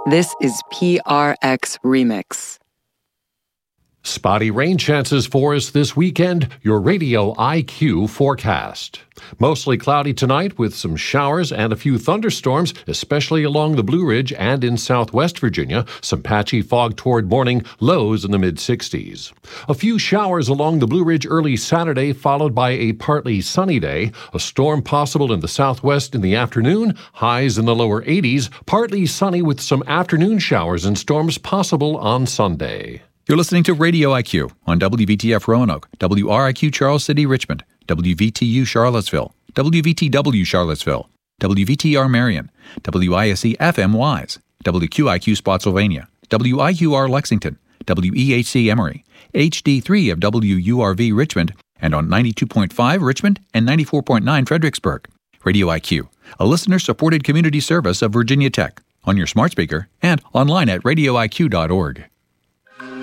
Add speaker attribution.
Speaker 1: This is PRX Remix.
Speaker 2: Spotty rain chances for us this weekend. Your Radio IQ forecast. Mostly cloudy tonight with some showers and a few thunderstorms, especially along the Blue Ridge and in southwest Virginia. Some patchy fog toward morning, lows in the mid-60s. A few showers along the Blue Ridge early Saturday, followed by a partly sunny day. A storm possible in the southwest in the afternoon, highs in the lower 80s. Partly sunny with some afternoon showers and storms possible on Sunday.
Speaker 3: You're listening to Radio IQ on WVTF Roanoke, WRIQ Charles City, Richmond, WVTU Charlottesville, WVTW Charlottesville, WVTR Marion, WISC FM Wise, WQIQ Spotsylvania, WIQR Lexington, WEHC Emory, HD3 of WURV Richmond, and on 92.5 Richmond and 94.9 Fredericksburg. Radio IQ, a listener-supported community service of Virginia Tech, on your smart speaker and online at radioiq.org.